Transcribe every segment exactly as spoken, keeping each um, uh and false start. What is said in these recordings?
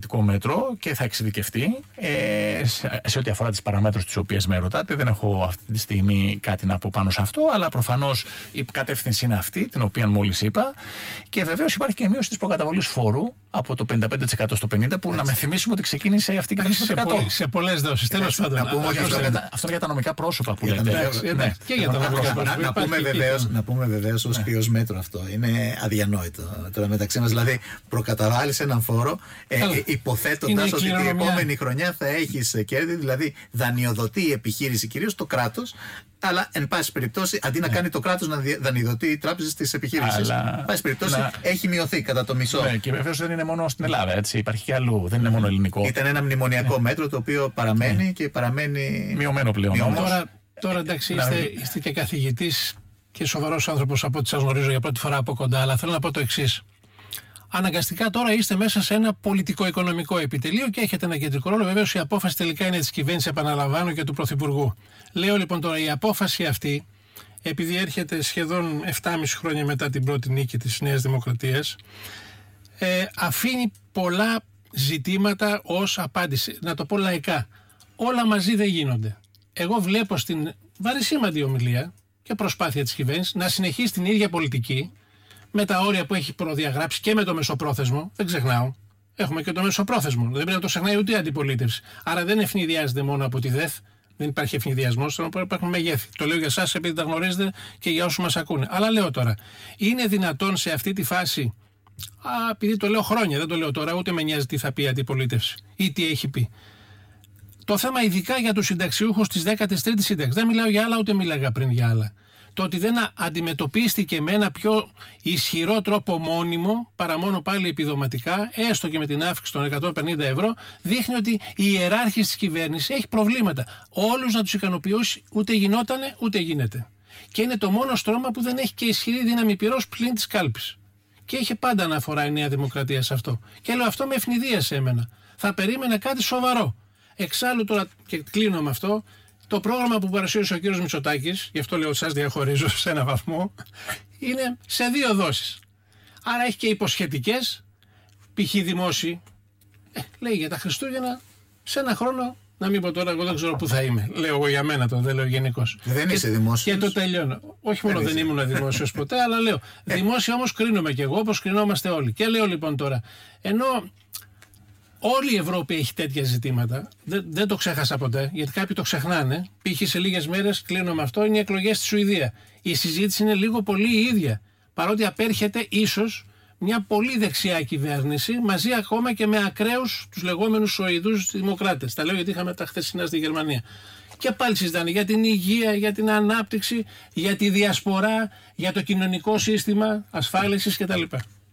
νομοθετικό μέτρο και θα εξειδικευτεί ε, σε, σε ό,τι αφορά τις παραμέτρους τις οποίες με ρωτάτε. Δεν έχω αυτή τη στιγμή κάτι να πω πάνω σε αυτό, αλλά προφανώς η κατεύθυνση είναι αυτή, την οποία μόλις είπα. Και βεβαίως υπάρχει και μείωση της προκαταβολής φόρου από το πενήντα πέντε τοις εκατό στο πενήντα τοις εκατό, που να με θυμίσουμε ότι ξεκίνησε αυτή η κυβέρνηση σε, πολλ, σε πολλές δόσεις. Τέλος πάντων. Αυτό είναι για τα νομικά πρόσωπα που λέτε. Και για τα νομικά πρόσωπα. Να πούμε βεβαίως ως ποιος μέτρο αυτό. Είναι αδιανόητο τώρα μεταξύ μας. Δηλαδή, προκαταβάλεις έναν φόρο υποθέτοντας ότι την επόμενη χρονιά θα έχεις κέρδη, δηλαδή δανειοδοτεί η επιχείρηση, κυρίως το κράτος. Αλλά, εν πάση περιπτώσει, αντί να κάνει το κράτος να δανειοδοτεί οι τράπεζες της επιχείρησης, εν πάση περιπτώσει, να... έχει μειωθεί κατά το μισό. Ναι, και βεβαίως δεν είναι μόνο στην Ελλάδα, έτσι. Υπάρχει και αλλού. Δεν είναι μόνο ελληνικό. Ήταν ένα μνημονιακό ναι. μέτρο το οποίο παραμένει ναι. και παραμένει. Μειωμένο πλέον. Μειωμένο. Τώρα, τώρα εντάξει, είστε, είστε και καθηγητής και σοβαρός άνθρωπος από ό,τι σας γνωρίζω για πρώτη φορά από κοντά. Αλλά θέλω να πω το εξής. Αναγκαστικά τώρα είστε μέσα σε ένα πολιτικό-οικονομικό επιτελείο και έχετε ένα κεντρικό ρόλο. Βεβαίως η απόφαση τελικά είναι της κυβέρνησης, επαναλαμβάνω, και του Πρωθυπουργού. Λέω λοιπόν τώρα η απόφαση αυτή, επειδή έρχεται σχεδόν επτά και μισό χρόνια μετά την πρώτη νίκη της Νέας Δημοκρατίας, ε, αφήνει πολλά ζητήματα ως απάντηση. Να το πω λαϊκά. Όλα μαζί δεν γίνονται. Εγώ βλέπω στην βαρισίμαντη ομιλία και προσπάθεια της κυβέρνησης να συνεχίσει την ίδια πολιτική, με τα όρια που έχει προδιαγράψει και με το μεσοπρόθεσμο, δεν ξεχνάω. Έχουμε και το μεσοπρόθεσμο. Δεν πρέπει να το ξεχνάει ούτε η αντιπολίτευση. Άρα δεν ευνηδιάζεται μόνο από τη ΔΕΘ, δεν υπάρχει ευνηδιασμός, υπάρχουν μεγέθη. Το λέω για εσάς επειδή τα γνωρίζετε και για όσους μας ακούνε. Αλλά λέω τώρα, είναι δυνατόν σε αυτή τη φάση, α, επειδή το λέω χρόνια, δεν το λέω τώρα, ούτε με νοιάζει τι θα πει η αντιπολίτευση ή τι έχει πει. Το θέμα ειδικά για τους συνταξιούχους της δέκατης τρίτης σύνταξης. Δεν μιλάω για άλλα, ούτε μίλαγα πριν για άλλα. Το ότι δεν αντιμετωπίστηκε με ένα πιο ισχυρό τρόπο μόνιμο, παρά μόνο πάλι επιδοματικά, έστω και με την αύξηση των εκατόν πενήντα ευρώ, δείχνει ότι η ιεράρχηση της κυβέρνησης έχει προβλήματα. Όλους να τους ικανοποιήσει ούτε γινότανε ούτε γίνεται. Και είναι το μόνο στρώμα που δεν έχει και ισχυρή δύναμη πυρός πλην της κάλπης. Και είχε πάντα αναφορά η Νέα Δημοκρατία σε αυτό. Και λέω αυτό με ευνηδίασε εμένα. Θα περίμενα κάτι σοβαρό. Εξάλλου τώρα, και κλείνω με αυτό. Το πρόγραμμα που παρουσίασε ο κύριος Μητσοτάκης, γι' αυτό λέω ότι σας διαχωρίζω σε ένα βαθμό, είναι σε δύο δόσεις. Άρα έχει και υποσχετικές, π.χ. δημόσιοι. Ε, λέει για τα Χριστούγεννα, σε ένα χρόνο, να μην πω τώρα, εγώ δεν ξέρω πού θα είμαι. Λέω εγώ για μένα το, δεν λέω γενικώς. Δεν και, είσαι δημόσιος. Και το τελειώνω. Όχι μόνο δεν, δεν ήμουν δημόσιος ποτέ, αλλά λέω. Δημόσια όμως κρίνομαι κι εγώ, όπως κρινόμαστε όλοι. Και λέω λοιπόν τώρα, ενώ. Όλη η Ευρώπη έχει τέτοια ζητήματα. Δεν, δεν το ξέχασα ποτέ, γιατί κάποιοι το ξεχνάνε. Π.χ. σε λίγες μέρες, κλείνω με αυτό, είναι οι εκλογές στη Σουηδία. Η συζήτηση είναι λίγο πολύ η ίδια. Παρότι απέρχεται ίσως μια πολύ δεξιά κυβέρνηση, μαζί ακόμα και με ακραίους τους λεγόμενους Σουηδούς δημοκράτες. Τα λέω γιατί είχαμε τα χθεσινά στη Γερμανία. Και πάλι συζητάνε για την υγεία, για την ανάπτυξη, για τη διασπορά, για το κοινωνικό σύστημα ασφάλισης κτλ.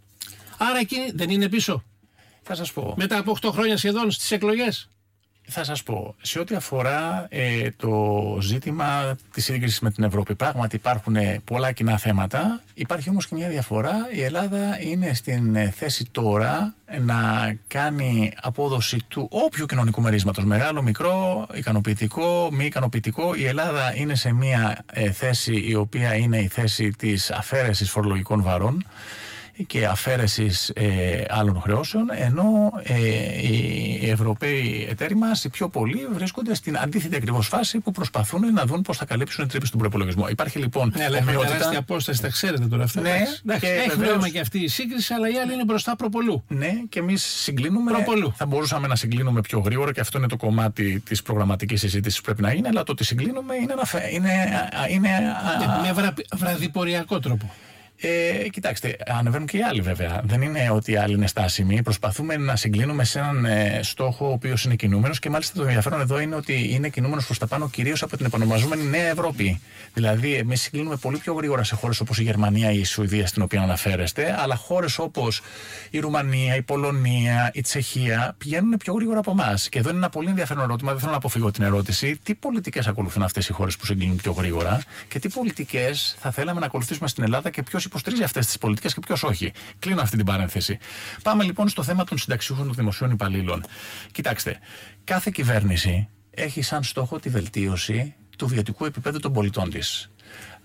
Άρα εκείνη δεν είναι πίσω. Θα σας πω. Μετά από οκτώ χρόνια σχεδόν στις εκλογές. Θα σας πω. Σε ό,τι αφορά ε, το ζήτημα της σύγκρισης με την Ευρώπη, πράγματι υπάρχουν πολλά κοινά θέματα. Υπάρχει όμως και μια διαφορά. Η Ελλάδα είναι στην θέση τώρα να κάνει απόδοση του όποιου κοινωνικού μερίσματος, μεγάλο, μικρό, ικανοποιητικό, μη ικανοποιητικό. Η Ελλάδα είναι σε μια ε, θέση η οποία είναι η θέση της αφαίρεσης φορολογικών βαρών και αφαίρεσης ε, άλλων χρεώσεων, ενώ ε, οι Ευρωπαίοι εταίροι μας, οι πιο πολλοί, βρίσκονται στην αντίθετη ακριβώς φάση που προσπαθούν να δουν πώς θα καλύψουν οι τρύπες του προπολογισμού. Υπάρχει λοιπόν. Ναι, αλλά έχουμε τεράστια απόσταση, τα ξέρετε τώρα αυτά. Ναι, εντάξει, και έχει βεβαίως νόημα και αυτή η σύγκριση, αλλά οι άλλοι είναι μπροστά προπολού. Ναι, και εμείς συγκλίνουμε. Προπολού. Θα μπορούσαμε να συγκλίνουμε πιο γρήγορα και αυτό είναι το κομμάτι της προγραμματικής συζήτησης που πρέπει να γίνει, αλλά το ότι συγκλίνουμε είναι. Ένα, είναι, είναι ναι, με βρα, βραδιποριακό τρόπο. Ε, κοιτάξτε, ανεβαίνουν και οι άλλοι βέβαια. Δεν είναι ότι οι άλλοι είναι στάσιμοι. Προσπαθούμε να συγκλίνουμε σε έναν ε, στόχο ο οποίος είναι κινούμενος και μάλιστα το ενδιαφέρον εδώ είναι ότι είναι κινούμενος προς τα πάνω κυρίως από την επωνομαζόμενη Νέα Ευρώπη. Δηλαδή, εμείς συγκλίνουμε πολύ πιο γρήγορα σε χώρες όπως η Γερμανία ή η Σουηδία, στην οποία αναφέρεστε, αλλά χώρες όπως η Ρουμανία, η Πολωνία, η Τσεχία πηγαίνουν πιο γρήγορα από εμάς. Και εδώ είναι ένα πολύ ενδιαφέρον ερώτημα, δεν θέλω να αποφύγω την ερώτηση. Τι πολιτικές ακολουθούν αυτές οι χώρες που συγκλίνουν πιο γρήγορα και τι πολιτικές θα θέλαμε να ακολουθήσουμε στην Ελλάδα και ποιος υποστηρίζει αυτές τις πολιτικές και ποιος όχι. Κλείνω αυτή την παρένθεση. Πάμε λοιπόν στο θέμα των συνταξιούχων των δημοσίων υπαλλήλων. Κοιτάξτε, κάθε κυβέρνηση έχει σαν στόχο τη βελτίωση του βιωτικού επίπεδου των πολιτών της.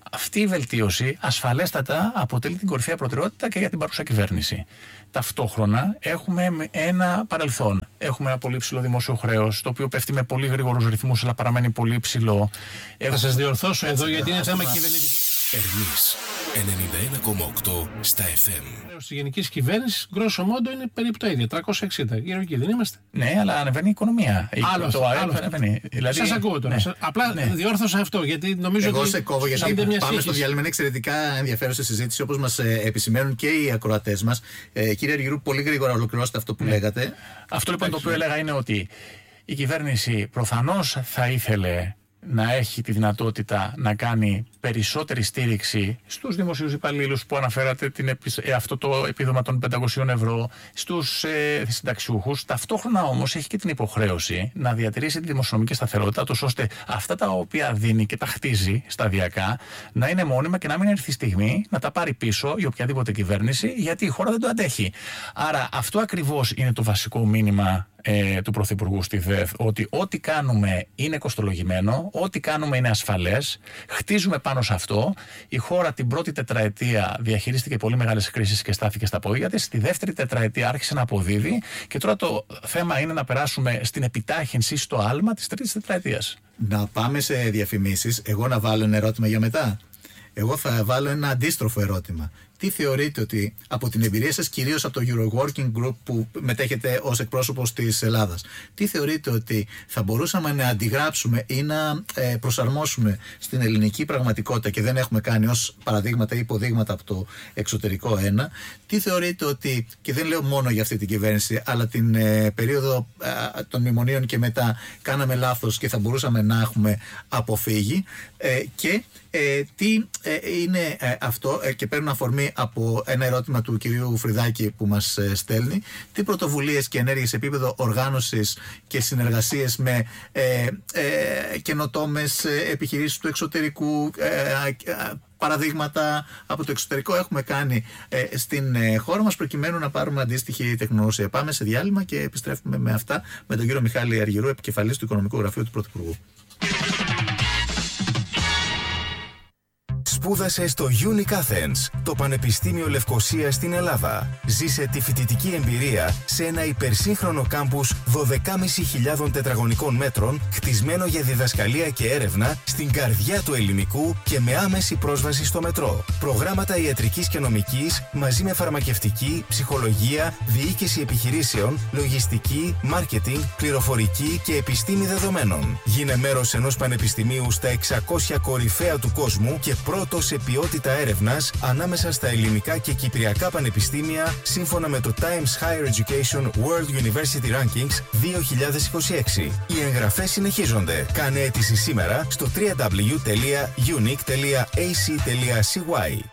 αυτή η βελτίωση ασφαλέστατα αποτελεί την κορυφαία προτεραιότητα και για την παρούσα κυβέρνηση. Ταυτόχρονα έχουμε ένα παρελθόν. Έχουμε ένα πολύ ψηλό δημόσιο χρέος, το οποίο πέφτει με πολύ γρήγορους ρυθμούς, αλλά παραμένει πολύ ψηλό. Θα σας διορθώσω εδώ, γιατί είναι θέμα κυβερνητικό. Ερμής ενενήντα ένα κόμμα οκτώ στα εφ εμ. Τη γενική κυβέρνηση, γκρόσο μόντο, είναι περίπου τα ίδια. τριακόσια εξήντα. Γύρω εκεί δεν είμαστε. Ναι, αλλά ανεβαίνει η οικονομία. Άλλο το άλλο ανεβαίνει. Δηλαδή, σας ακούω τώρα. Ναι. Απλά ναι. διόρθωσα αυτό, γιατί νομίζω Εγώ ότι. Εγώ σε κόβω, γιατί πάμε σχέση. στο διάλειμμα. Είναι εξαιρετικά ενδιαφέρουσα συζήτηση, όπως μας ε, επισημαίνουν και οι ακροατές μας. Ε, κύριε Αργυρού, πολύ γρήγορα ολοκληρώστε αυτό που ναι. λέγατε. Αυτό λοιπόν το οποίο έλεγα είναι ότι η κυβέρνηση προφανώς θα ήθελε να έχει τη δυνατότητα να κάνει περισσότερη στήριξη στους δημοσίους υπαλλήλους που αναφέρατε, την, αυτό το επίδομα των πεντακόσια ευρώ, στους ε, συνταξιούχους. Ταυτόχρονα όμως έχει και την υποχρέωση να διατηρήσει τη δημοσιονομική σταθερότητα, τόσο ώστε αυτά τα οποία δίνει και τα χτίζει σταδιακά να είναι μόνιμα και να μην έρθει η στιγμή να τα πάρει πίσω η οποιαδήποτε κυβέρνηση, γιατί η χώρα δεν το αντέχει. Άρα αυτό ακριβώς είναι το βασικό μήνυμα Ε, του Πρωθυπουργού στη ΔΕΘ, ότι ό,τι κάνουμε είναι κοστολογημένο, ό,τι κάνουμε είναι ασφαλές, χτίζουμε πάνω σε αυτό. Η χώρα την πρώτη τετραετία διαχειρίστηκε πολύ μεγάλες κρίσεις και στάθηκε στα πόδια της. Στη δεύτερη τετραετία άρχισε να αποδίδει και τώρα το θέμα είναι να περάσουμε στην επιτάχυνση, στο άλμα της τρίτης τετραετίας. Να πάμε σε διαφημίσεις. Εγώ να βάλω ένα ερώτημα για μετά. Εγώ θα βάλω ένα αντίστροφο ερώτημα. Τι θεωρείτε ότι από την εμπειρία σας, κυρίως από το Euroworking Group που μετέχετε ως εκπρόσωπος της Ελλάδας, τι θεωρείτε ότι θα μπορούσαμε να αντιγράψουμε ή να ε, προσαρμόσουμε στην ελληνική πραγματικότητα και δεν έχουμε κάνει ως παραδείγματα ή υποδείγματα από το εξωτερικό ένα, τι θεωρείτε ότι, και δεν λέω μόνο για αυτή την κυβέρνηση, αλλά την ε, περίοδο ε, των μνημονίων και μετά κάναμε λάθος και θα μπορούσαμε να έχουμε αποφύγει ε, και ε, τι ε, είναι ε, αυτό ε, και παίρνουν αφορμή από ένα ερώτημα του κυρίου Φρυδάκη που μας στέλνει, τι πρωτοβουλίες και ενέργειες σε επίπεδο οργάνωσης και συνεργασίες με ε, ε, καινοτόμες επιχειρήσεις του εξωτερικού, ε, παραδείγματα από το εξωτερικό έχουμε κάνει ε, στην ε, χώρα μας προκειμένου να πάρουμε αντίστοιχη τεχνογνωσία. Πάμε σε διάλειμμα και επιστρέφουμε με αυτά με τον κύριο Μιχάλη Αργυρού, επικεφαλής του Οικονομικού Γραφείου του Πρωθυπουργού. Σπούδασε στο Unique Athens, το Πανεπιστήμιο Λευκωσίας στην Ελλάδα. Ζήσε τη φοιτητική εμπειρία σε ένα υπερσύγχρονο κάμπους δώδεκάμισι χιλιάδες τετραγωνικών μέτρων, χτισμένο για διδασκαλία και έρευνα στην καρδιά του ελληνικού και με άμεση πρόσβαση στο μετρό. Προγράμματα ιατρικής και νομικής μαζί με φαρμακευτική, ψυχολογία, διοίκηση επιχειρήσεων, λογιστική, μάρκετινγκ, πληροφορική και επιστήμη δεδομένων. Γίνε μέρος ενός πανεπιστημίου στα εξακόσια κορυφαία του κόσμου και πρώτο σε ποιότητα έρευνας ανάμεσα στα ελληνικά και κυπριακά πανεπιστήμια σύμφωνα με το Times Higher Education World University Rankings δύο χιλιάδες είκοσι έξι. Οι εγγραφές συνεχίζονται. Κάνε αίτηση σήμερα στο double-u double-u double-u τελεία unique τελεία a c τελεία c y.